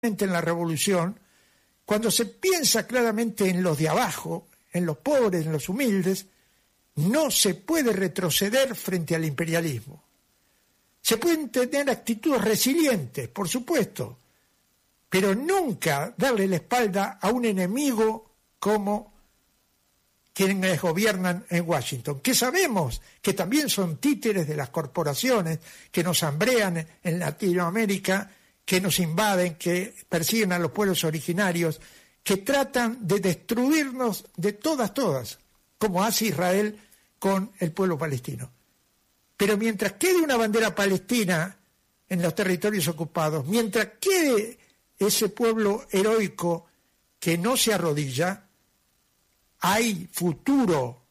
en la revolución, cuando se piensa claramente en los de abajo, en los pobres, en los humildes, no se puede retroceder frente al imperialismo. Se pueden tener actitudes resilientes, por supuesto, pero nunca darle la espalda a un enemigo como quienes gobiernan en Washington, que sabemos que también son títeres de las corporaciones que nos hambrean en Latinoamérica, que nos invaden, que persiguen a los pueblos originarios, que tratan de destruirnos de todas, como hace Israel con el pueblo palestino. Pero mientras quede una bandera palestina en los territorios ocupados, mientras quede ese pueblo heroico que no se arrodilla, hay futuro,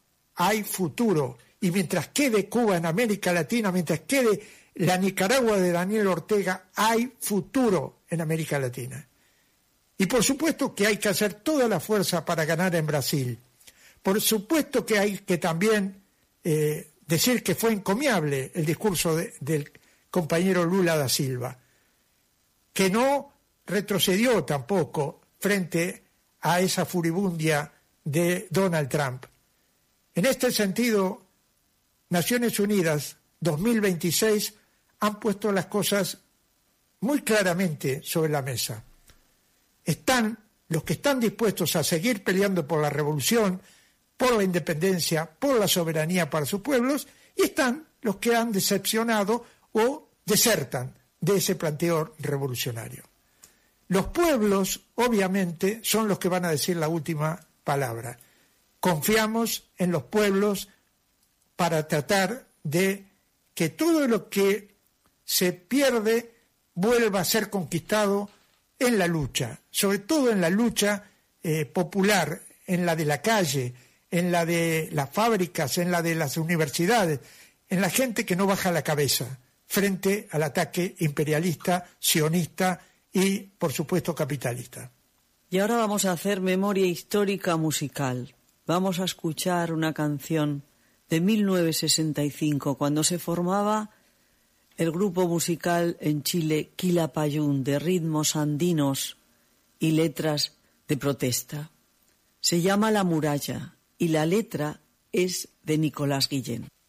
y mientras quede Cuba en América Latina, mientras quede la Nicaragua de Daniel Ortega, hay futuro en América Latina. Y por supuesto que hay que hacer toda la fuerza para ganar en Brasil. Por supuesto que hay que también decir que fue encomiable el discurso del compañero Lula da Silva, que no retrocedió tampoco frente a esa furibundia de Donald Trump. En este sentido, Naciones Unidas 2026 han puesto las cosas muy claramente sobre la mesa. Están los que están dispuestos a seguir peleando por la revolución, por la independencia, por la soberanía para sus pueblos, y están los que han decepcionado o desertan de ese planteo revolucionario. Los pueblos, obviamente, son los que van a decir la última palabra. Confiamos en los pueblos para tratar de que todo lo que se pierde vuelva a ser conquistado en la lucha, sobre todo en la lucha popular, en la de la calle, en la de las fábricas, en la de las universidades, en la gente que no baja la cabeza frente al ataque imperialista, sionista y, por supuesto, capitalista. Y ahora vamos a hacer memoria histórica musical. Vamos a escuchar una canción de 1965, cuando se formaba el grupo musical en Chile Quilapayún, de ritmos andinos y letras de protesta. Se llama La Muralla y la letra es de Nicolás Guillén.